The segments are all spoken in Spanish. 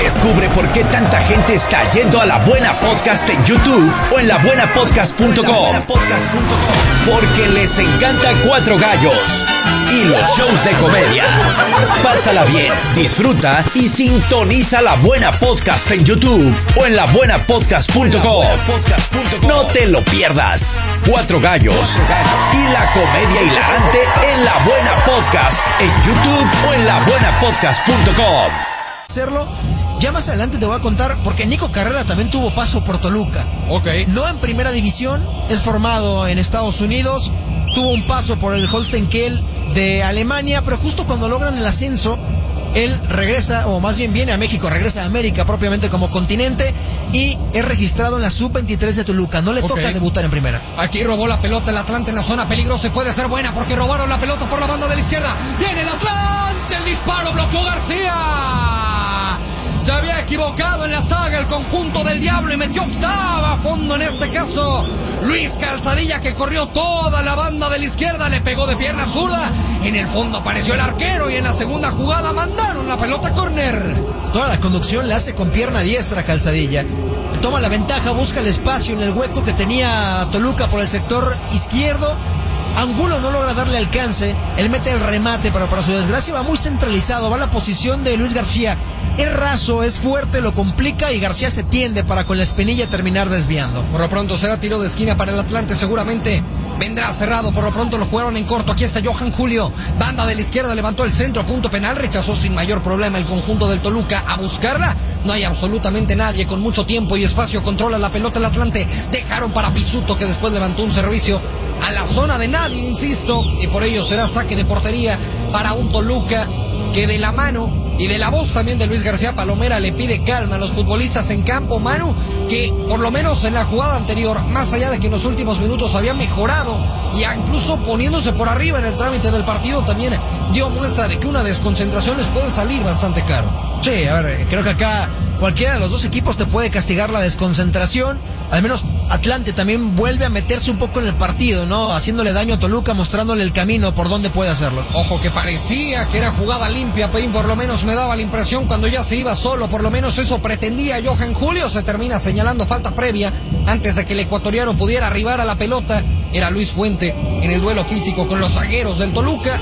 Descubre por qué tanta gente está yendo a La Buena Podcast en YouTube o en labuenapodcast.com. Porque les encanta Cuatro Gallos y los shows de comedia. Pásala bien, disfruta y sintoniza La Buena Podcast en YouTube o en labuenapodcast.com. No te lo pierdas. Cuatro Gallos y la comedia hilarante en La Buena Podcast en YouTube o en labuenapodcast.com. Hacerlo. Ya más adelante te voy a contar, porque Nico Carrera también tuvo paso por Toluca. Ok. No en primera división, es formado en Estados Unidos, tuvo un paso por el Holstein Kiel de Alemania, pero justo cuando logran el ascenso, él regresa, o más bien viene a México, regresa a América propiamente como continente, y es registrado en la Sub-23 de Toluca. No le toca debutar en primera. Aquí robó la pelota el Atlante en la zona peligrosa y puede ser buena porque robaron la pelota por la banda de la izquierda. Viene el Atlante, el disparo, bloqueó García. Se había equivocado en la saga el conjunto del Diablo y metió octava a fondo en este caso. Luis Calzadilla, que corrió toda la banda de la izquierda, le pegó de pierna zurda. En el fondo apareció el arquero y en la segunda jugada mandaron la pelota a córner. Toda la conducción la hace con pierna diestra Calzadilla. Toma la ventaja, busca el espacio en el hueco que tenía Toluca por el sector izquierdo. Angulo no logra darle alcance, él mete el remate, pero para su desgracia va muy centralizado, va a la posición de Luis García. Es raso, es fuerte, lo complica y García se tiende para con la espinilla terminar desviando. Por lo pronto será tiro de esquina para el Atlante, seguramente vendrá cerrado, por lo pronto lo jugaron en corto. Aquí está Johan Julio, banda de la izquierda, levantó el centro, punto penal, rechazó sin mayor problema el conjunto del Toluca a buscarla. No hay absolutamente nadie, con mucho tiempo y espacio controla la pelota el Atlante. Dejaron para Pisuto, que después levantó un servicio a la zona de nadie, insisto, y por ello será saque de portería para un Toluca que de la mano y de la voz también de Luis García Palomera le pide calma a los futbolistas en campo. Manu, que por lo menos en la jugada anterior, más allá de que en los últimos minutos había mejorado y incluso poniéndose por arriba en el trámite del partido, también dio muestra de que una desconcentración les puede salir bastante caro. Sí, a ver, creo que acá cualquiera de los dos equipos te puede castigar la desconcentración. Al menos Atlante también vuelve a meterse un poco en el partido, ¿no? Haciéndole daño a Toluca, mostrándole el camino por donde puede hacerlo. Ojo, que parecía que era jugada limpia, Peín, por lo menos me daba la impresión cuando ya se iba solo, por lo menos eso pretendía Johan Julio. Se termina señalando falta previa antes de que el ecuatoriano pudiera arribar a la pelota. Era Luis Fuente en el duelo físico con los zagueros del Toluca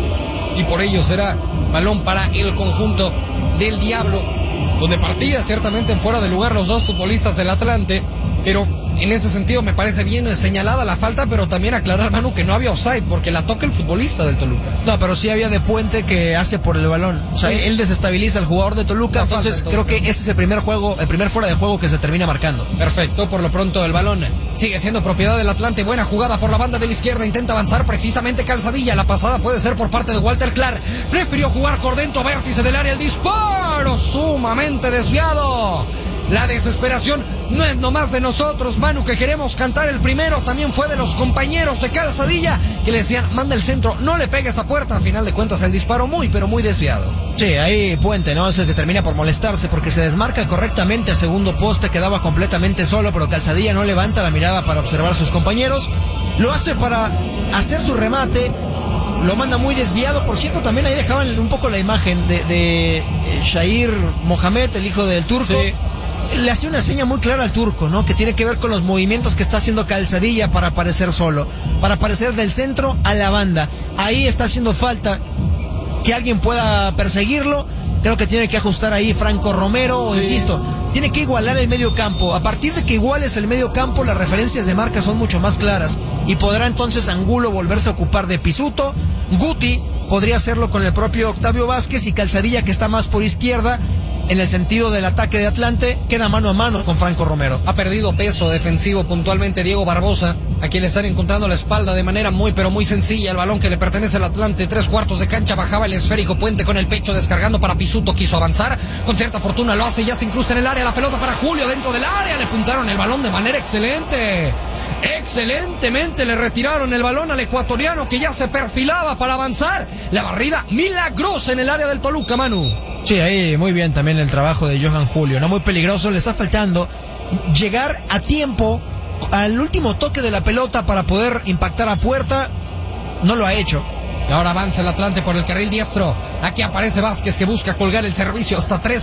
y por ello será balón para el conjunto del Diablo, donde partía ciertamente en fuera de lugar los dos futbolistas del Atlante, pero en ese sentido me parece bien señalada la falta, pero también aclarar, Manu, que no había offside porque la toca el futbolista del Toluca. No, pero sí había de Puente que hace por el balón. O sea, él desestabiliza al jugador de Toluca, entonces creo que ese es el primer fuera de juego que se termina marcando. Perfecto, por lo pronto el balón sigue siendo propiedad del Atlante. Buena jugada por la banda de la izquierda, intenta avanzar precisamente Calzadilla. La pasada puede ser por parte de Walter Clark. Prefirió jugar por dentro, vértice del área, el disparo sumamente desviado. La desesperación no es nomás de nosotros, Manu, que queremos cantar el primero, también fue de los compañeros de Calzadilla, que le decían, manda el centro, no le pegue esa puerta. A final de cuentas el disparo muy, pero muy desviado. Sí, ahí Puente, ¿no? Es el que termina por molestarse porque se desmarca correctamente a segundo poste, quedaba completamente solo, pero Calzadilla no levanta la mirada para observar a sus compañeros. Lo hace para hacer su remate, lo manda muy desviado. Por cierto, también ahí dejaban un poco la imagen de Shair Mohamed, el hijo del turco. Sí. Le hace una seña muy clara al turco, ¿no? Que tiene que ver con los movimientos que está haciendo Calzadilla para aparecer solo, para aparecer del centro a la banda. Ahí está haciendo falta que alguien pueda perseguirlo. Creo que tiene que ajustar ahí Franco Romero, sí. Insisto, tiene que igualar el medio campo. A partir de que iguales el medio campo, las referencias de marca son mucho más claras y podrá entonces Angulo volverse a ocupar de Pisuto. Guti podría hacerlo con el propio Octavio Vázquez, y Calzadilla, que está más por izquierda en el sentido del ataque de Atlante, queda mano a mano con Franco Romero. Ha perdido peso defensivo puntualmente Diego Barbosa, a quien le están encontrando la espalda de manera muy pero muy sencilla. El balón que le pertenece al Atlante, 3/4 de cancha, bajaba el esférico Puente con el pecho descargando para Pisuto, quiso avanzar, con cierta fortuna lo hace, ya se incrusta en el área, la pelota para Julio dentro del área, le puntaron el balón de manera excelente. Excelentemente le retiraron el balón al ecuatoriano, que ya se perfilaba para avanzar. La barrida milagrosa en el área del Toluca, Manu. Sí, ahí muy bien también el trabajo de Johan Julio, no muy peligroso, le está faltando llegar a tiempo al último toque de la pelota para poder impactar a puerta, no lo ha hecho. Y ahora avanza el Atlante por el carril diestro. Aquí aparece Vázquez, que busca colgar el servicio hasta 3